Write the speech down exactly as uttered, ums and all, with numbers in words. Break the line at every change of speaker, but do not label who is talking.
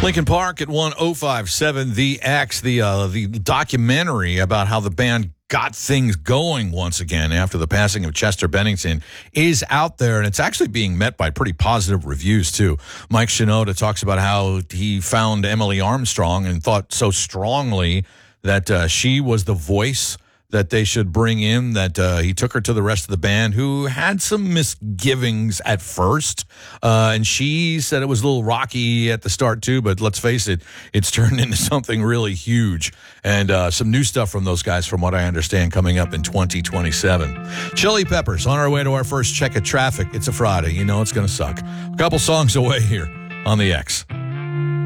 Lincoln Park at one oh five seven The X, the uh, the documentary about how the band got things going once again after the passing of Chester Bennington is out there, and it's actually being met by pretty positive reviews, too. Mike Shinoda talks about how he found Emily Armstrong and thought so strongly that uh, she was the voice that they should bring in, that uh, he took her to the rest of the band, who had some misgivings at first. Uh, and she said it was a little rocky at the start, too. But let's face it, it's turned into something really huge. And uh, some new stuff from those guys, from what I understand, coming up in twenty twenty-seven. Chili Peppers, on our way to our first check of traffic. It's a Friday. You know it's going to suck. A couple songs away here on the X.